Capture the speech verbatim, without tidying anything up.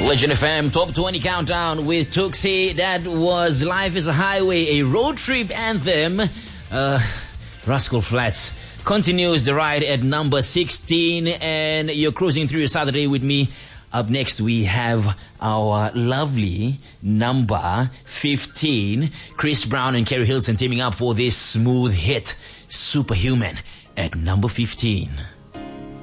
Legend F M Top twenty Countdown with Tuxi. That was Life is a Highway, a road trip anthem. Uh, Rascal Flatts continues the ride at number sixteen, and you're cruising through your Saturday with me. Up next, we have our lovely number fifteen, Chris Brown and Kerry Hilson teaming up for this smooth hit, Superhuman, at number fifteen.